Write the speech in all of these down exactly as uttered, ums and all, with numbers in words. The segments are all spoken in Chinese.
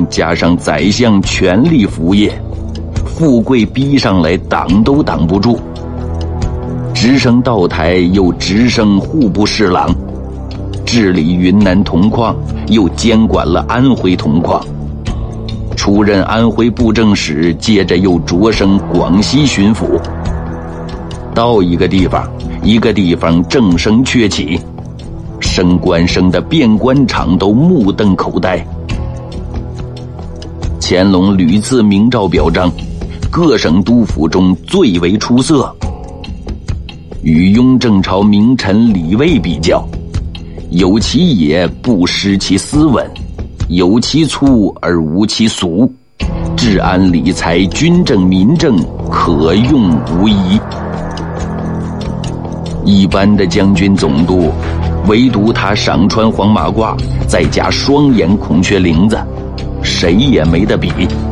加上宰相全力扶谒，富贵逼上来挡都挡不住。直升道台又直升户部侍郎，治理云南铜矿又监管了安徽铜矿，出任安徽布政使，接着又擢升广西巡抚。到一个地方，一个地方正声鹊起，升官升的遍官场都目瞪口呆。乾隆屡次明诏表彰，各省督府中最为出色。与雍正朝名臣李卫比较，有其野不失其斯文，有其粗而无其俗，治安理财军政民政可用无疑。一般的将军总督，唯独他上穿黄马褂，再加双眼孔雀翎子，谁也没得比。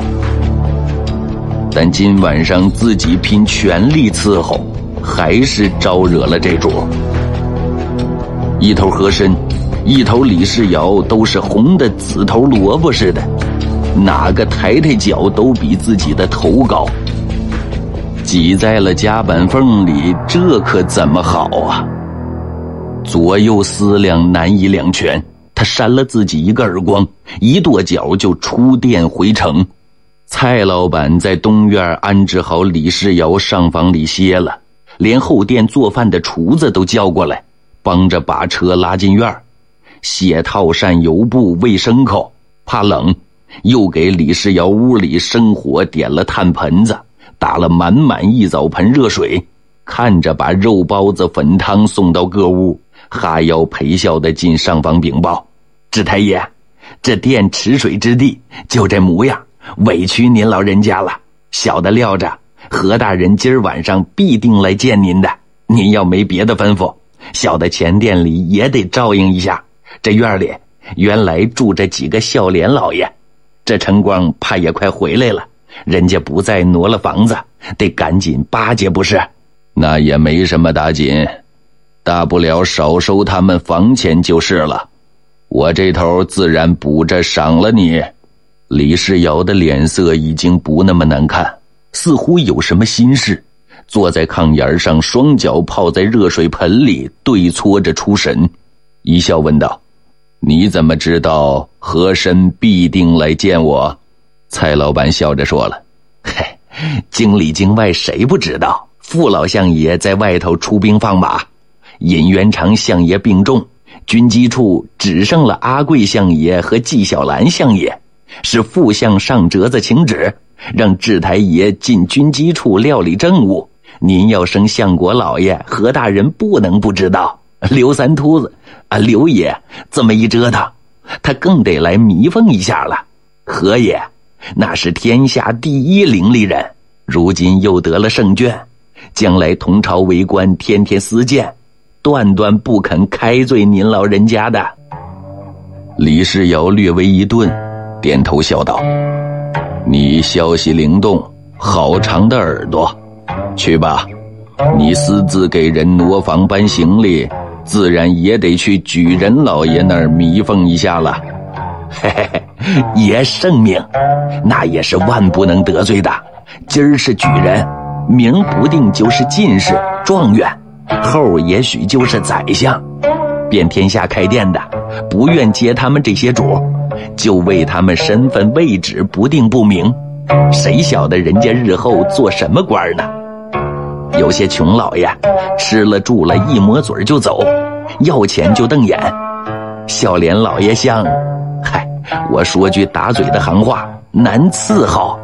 但今晚上自己拼全力伺候，还是招惹了这主。一头和珅，一头李世尧，都是红的紫头萝卜似的，哪个抬抬脚都比自己的头高，挤在了夹板缝里，这可怎么好啊？左右思量难以两全，他扇了自己一个耳光，一跺脚就出殿回城。蔡老板在东院安置好李世尧上房里歇了，连后殿做饭的厨子都叫过来，帮着把车拉进院，卸套扇油布喂牲口，怕冷，又给李世尧屋里生火点了炭盆子，打了满满一澡盆热水，看着把肉包子粉汤送到各屋，哈腰陪笑地进上房禀报：知太爷，这殿池水之地就这模样，委屈您老人家了。小的料着何大人今儿晚上必定来见您的，您要没别的吩咐，小的前殿里也得照应一下。这院里原来住着几个孝廉老爷，这晨光怕也快回来了，人家不再挪了房子，得赶紧巴结不是？那也没什么打紧，大不了少收他们房钱就是了，我这头自然补着赏了你。李世尧的脸色已经不那么难看，似乎有什么心事，坐在炕沿上，双脚泡在热水盆里，对搓着出神，一笑问道：你怎么知道和珅必定来见我？蔡老板笑着说了：嘿，京里京外谁不知道，傅老相爷在外头出兵放马，尹元长相爷病重，军机处只剩了阿贵相爷和纪晓岚相爷，是副相上折子请旨，让智台爷进军机处料理政务。您要升相国老爷，何大人不能不知道。刘三秃子啊，刘爷这么一折腾，他更得来弥缝一下了。何爷那是天下第一伶俐人，如今又得了圣眷，将来同朝为官，天天私见，断断不肯开罪您老人家的。李世尧略微一顿，点头笑道：你消息灵动，好长的耳朵，去吧，你私自给人挪房搬行李，自然也得去举人老爷那儿弥缝一下了。嘿嘿嘿，爷圣命，那也是万不能得罪的。今儿是举人，明不定就是进士、状元，后也许就是宰相。遍天下开店的，不愿接他们这些主，就为他们身份位置不定不明，谁晓得人家日后做什么官呢？有些穷老爷吃了住了，一抹嘴就走，要钱就瞪眼。孝廉老爷像，嗨，我说句打嘴的行话，难伺候。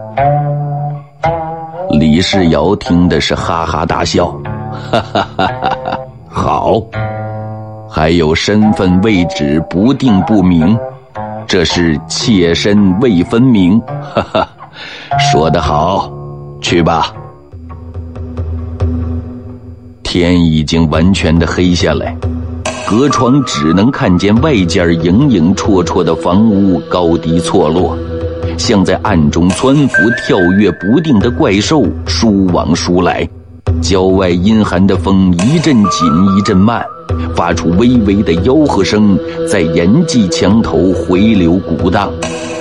李世尧听的是哈哈大笑，哈哈哈哈哈，好，还有身份位置不定不明，这是妾身未分明，哈哈，说得好，去吧。天已经完全的黑下来，隔窗只能看见外间影影绰绰的房屋高低错落，像在暗中窜伏跳跃不定的怪兽疏往疏来。郊外阴寒的风一阵紧一阵慢，发出微微的吆喝声，在严骑墙头回流鼓荡。